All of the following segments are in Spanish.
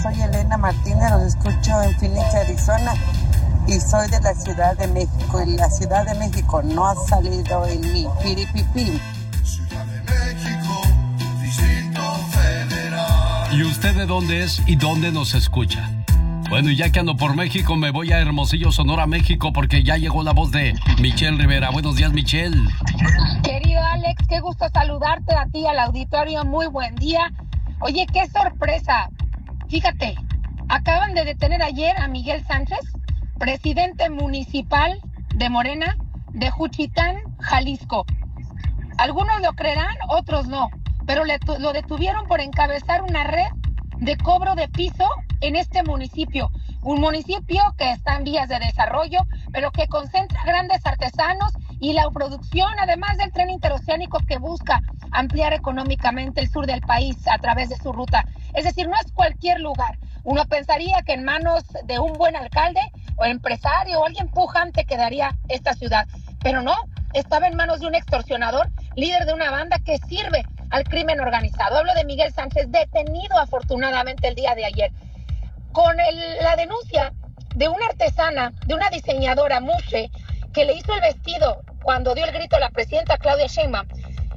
soy Elena Martínez, los escucho en Phoenix, Arizona, y soy de la Ciudad de México, y la Ciudad de México no ha salido en mi piripipi. Ciudad de México, Distrito Federal. ¿Y usted de dónde es y dónde nos escucha? Bueno, y ya que ando por México, me voy a Hermosillo, Sonora, México, porque ya llegó la voz de Michelle Rivera. Buenos días, Michelle. Querido Alex, qué gusto saludarte a ti, al auditorio. Muy buen día. Oye, qué sorpresa. Fíjate, acaban de detener ayer a Miguel Sánchez, presidente municipal de Morena, de Juchitán, Jalisco. Algunos lo creerán, otros no, pero lo detuvieron por encabezar una red de cobro de piso en este municipio. Un municipio que está en vías de desarrollo, pero que concentra grandes artesanos y la producción, además del tren interoceánico que busca ampliar económicamente el sur del país a través de su ruta. Es decir, no es cualquier lugar. Uno pensaría que en manos de un buen alcalde o empresario o alguien pujante quedaría esta ciudad, pero no, estaba en manos de un extorsionador, líder de una banda que sirve al crimen organizado. Hablo de Miguel Sánchez, detenido afortunadamente el día de ayer, con la denuncia de una artesana, de una diseñadora, Mushe, que le hizo el vestido cuando dio el grito a la presidenta Claudia Sheinbaum.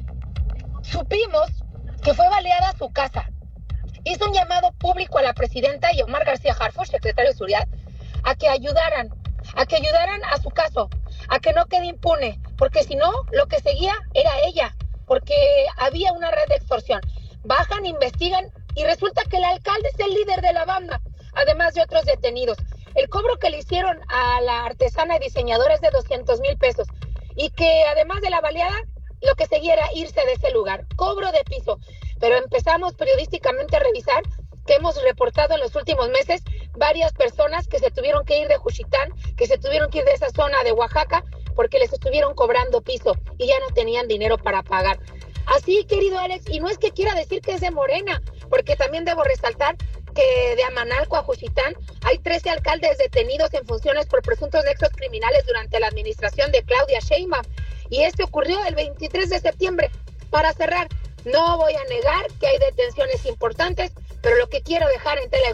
Supimos que fue baleada su casa. Hizo un llamado público a la presidenta y a Omar García Harfuch, secretario de Seguridad, a que ayudaran a su caso, a que no quede impune, porque si no, lo que seguía era ella, porque había una red de extorsión. Bajan, investigan y resulta que el alcalde es el líder de la banda, además de otros detenidos. El cobro que le hicieron a la artesana y diseñadora es de 200,000 pesos y que además de la baleada, lo que seguía era irse de ese lugar, cobro de piso. Pero empezamos periodísticamente a revisar que hemos reportado en los últimos meses varias personas que se tuvieron que ir de Juchitán, que se tuvieron que ir de esa zona de Oaxaca porque les estuvieron cobrando piso y ya no tenían dinero para pagar. Así, querido Alex, y no es que quiera decir que es de Morena, porque también debo resaltar que de Amanalco a Juchitán hay 13 alcaldes detenidos en funciones por presuntos nexos criminales durante la administración de Claudia Sheinbaum. Y esto ocurrió el 23 de septiembre. Para cerrar, no voy a negar que hay detenciones importantes, pero lo que quiero dejar en tela